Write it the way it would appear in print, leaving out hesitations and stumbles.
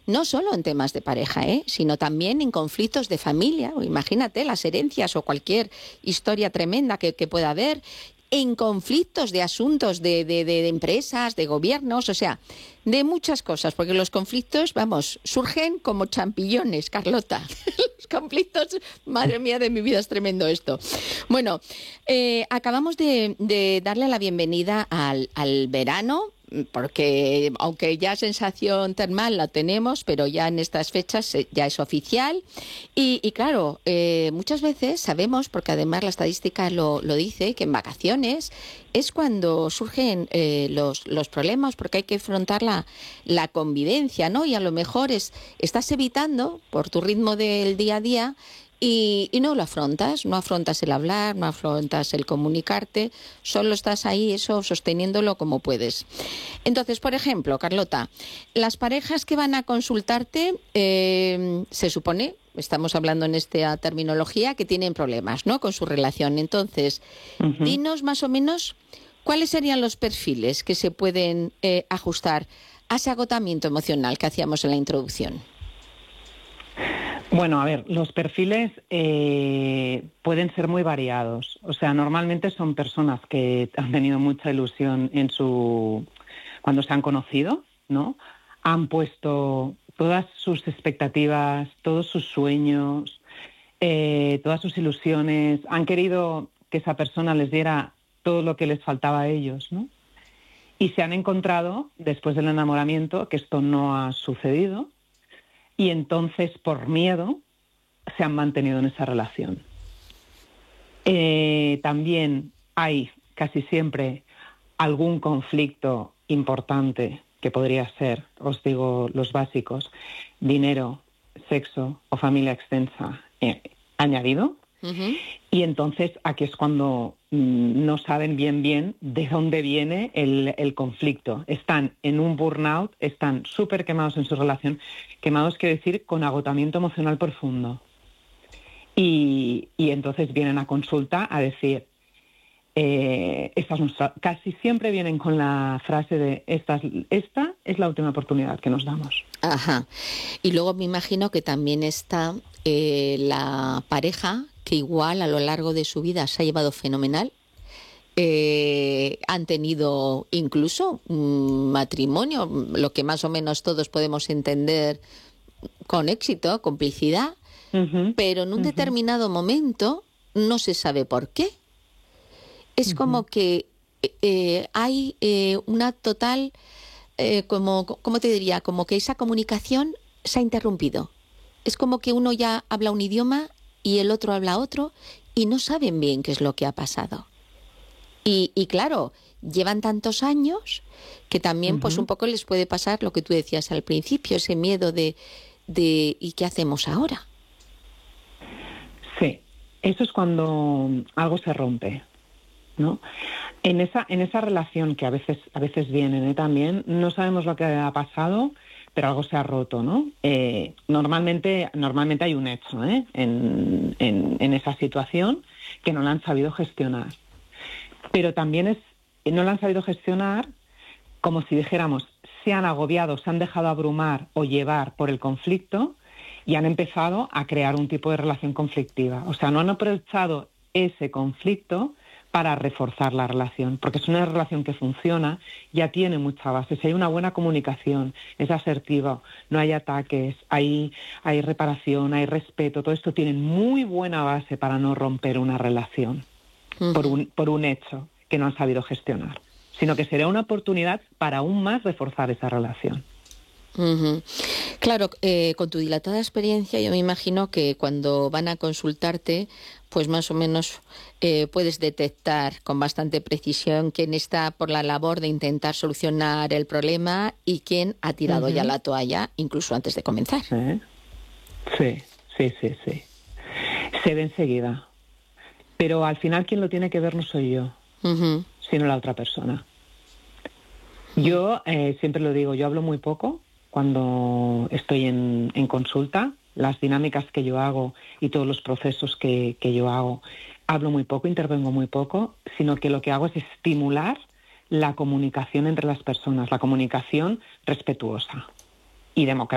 no solo en temas de pareja, sino también en conflictos de familia. Imagínate las herencias o cualquier historia tremenda que pueda haber, en conflictos de asuntos de empresas, de gobiernos, o sea, de muchas cosas, porque los conflictos, surgen como champiñones, Carlota. Los conflictos, madre mía de mi vida, es tremendo esto. Bueno, acabamos de darle la bienvenida al verano, porque aunque ya sensación termal la tenemos, pero ya en estas fechas ya es oficial. Y claro, muchas veces sabemos, porque además la estadística lo dice, que en vacaciones es cuando surgen los problemas, porque hay que afrontar la convivencia, ¿no? Y a lo mejor estás evitando, por tu ritmo del día a día, y no lo afrontas, no afrontas el hablar, no afrontas el comunicarte, solo estás ahí sosteniéndolo como puedes. Entonces, por ejemplo, Carlota, las parejas que van a consultarte, se supone, estamos hablando en esta terminología, que tienen problemas, ¿no?, con su relación. Entonces, dinos más o menos cuáles serían los perfiles que se pueden ajustar a ese agotamiento emocional que hacíamos en la introducción. Bueno, a ver, los perfiles pueden ser muy variados. O sea, normalmente son personas que han tenido mucha ilusión cuando se han conocido, ¿no? Han puesto todas sus expectativas, todos sus sueños, todas sus ilusiones. Han querido que esa persona les diera todo lo que les faltaba a ellos, ¿no? Y se han encontrado, después del enamoramiento, que esto no ha sucedido. Y entonces, por miedo, se han mantenido en esa relación. También hay, casi siempre, algún conflicto importante que podría ser, os digo los básicos, dinero, sexo o familia extensa añadido. Uh-huh. Y entonces aquí es cuando no saben bien de dónde viene el conflicto. Están en un burnout, están súper quemados en su relación. Quemados quiere decir con agotamiento emocional profundo. Y entonces vienen a consulta a decir, casi siempre vienen con la frase de esta es la última oportunidad que nos damos. Ajá. Y luego me imagino que también está la pareja que igual a lo largo de su vida se ha llevado fenomenal. Han tenido incluso un matrimonio, lo que más o menos todos podemos entender, con éxito, complicidad, uh-huh, pero en un determinado momento no se sabe por qué. Es como que hay una total, ¿cómo te diría? Como que esa comunicación se ha interrumpido. Es como que uno ya habla un idioma y el otro habla otro y no saben bien qué es lo que ha pasado. Y claro, llevan tantos años que también uh-huh, pues un poco les puede pasar lo que tú decías al principio, ese miedo de ¿y qué hacemos ahora? Sí, eso es cuando algo se rompe, ¿no? En esa relación que a veces vienen también, no sabemos lo que ha pasado, pero algo se ha roto, ¿no? Normalmente hay un hecho en esa situación que no la han sabido gestionar. Pero también no la han sabido gestionar como si dijéramos, se han agobiado, se han dejado abrumar o llevar por el conflicto y han empezado a crear un tipo de relación conflictiva. O sea, no han aprovechado ese conflicto para reforzar la relación, porque es una relación que funciona, ya tiene mucha base. Si hay una buena comunicación, es asertiva, no hay ataques, hay reparación, hay respeto, todo esto tiene muy buena base para no romper una relación. Por un hecho que no han sabido gestionar, sino que será una oportunidad para aún más reforzar esa relación. Uh-huh. Claro, con tu dilatada experiencia yo me imagino que cuando van a consultarte, pues más o menos puedes detectar con bastante precisión quién está por la labor de intentar solucionar el problema y quién ha tirado uh-huh, ya la toalla, incluso antes de comenzar. Sí. Se ve enseguida. Pero al final quien lo tiene que ver no soy yo, uh-huh, sino la otra persona. Yo siempre lo digo, yo hablo muy poco cuando estoy en consulta. Las dinámicas que yo hago y todos los procesos que yo hago, hablo muy poco, intervengo muy poco, sino que lo que hago es estimular la comunicación entre las personas, la comunicación respetuosa y democrática.